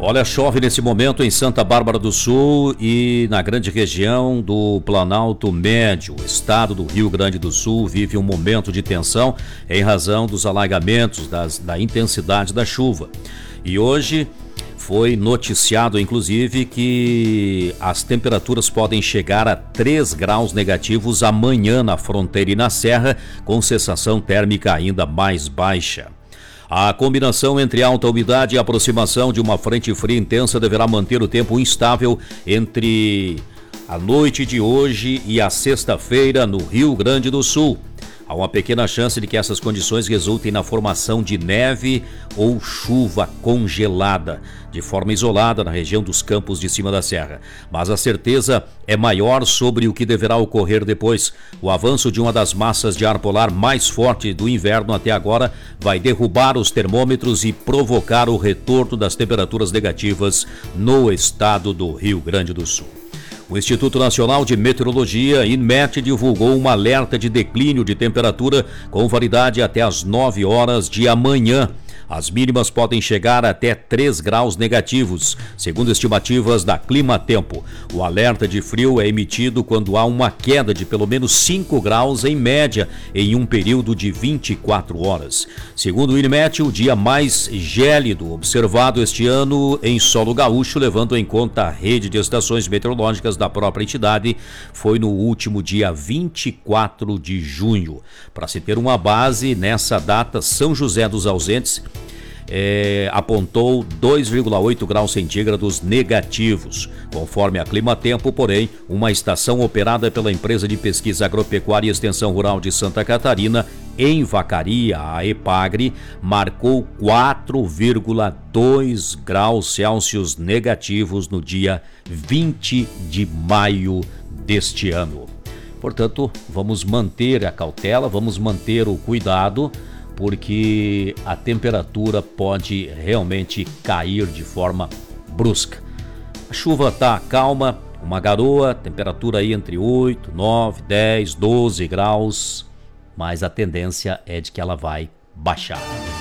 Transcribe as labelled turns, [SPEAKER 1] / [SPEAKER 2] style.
[SPEAKER 1] Olha, chove nesse momento em Santa Bárbara do Sul e na grande região do Planalto Médio. O estado do Rio Grande do Sul vive um momento de tensão em razão dos alagamentos, da intensidade da chuva. E hoje foi noticiado, inclusive, que as temperaturas podem chegar a 3 graus negativos amanhã na fronteira e na serra, com sensação térmica ainda mais baixa. A combinação entre alta umidade e aproximação de uma frente fria intensa deverá manter o tempo instável entre a noite de hoje e a sexta-feira no Rio Grande do Sul. Há uma pequena chance de que essas condições resultem na formação de neve ou chuva congelada, de forma isolada na região dos campos de cima da serra. Mas a certeza é maior sobre o que deverá ocorrer depois. O avanço de uma das massas de ar polar mais forte do inverno até agora vai derrubar os termômetros e provocar o retorno das temperaturas negativas no estado do Rio Grande do Sul. O Instituto Nacional de Meteorologia, INMET, divulgou um alerta de declínio de temperatura com validade até às 9 horas de amanhã. As mínimas podem chegar até 3 graus negativos, segundo estimativas da Climatempo. O alerta de frio é emitido quando há uma queda de pelo menos 5 graus em média em um período de 24 horas. Segundo o INMET, o dia mais gélido observado este ano em solo gaúcho, levando em conta a rede de estações meteorológicas da própria entidade, foi no último dia 24 de junho. Para se ter uma base, nessa data, São José dos Ausentes apontou 2,8 graus centígrados negativos. Conforme a Climatempo, porém, uma estação operada pela empresa de pesquisa agropecuária e extensão rural de Santa Catarina, em Vacaria, a EPAGRE, marcou 4,2 graus Celsius negativos no dia 20 de maio deste ano. Portanto, vamos manter a cautela, vamos manter o cuidado, porque a temperatura pode realmente cair de forma brusca. A chuva está calma, uma garoa, temperatura aí entre 8, 9, 10, 12 graus, mas a tendência é de que ela vai baixar.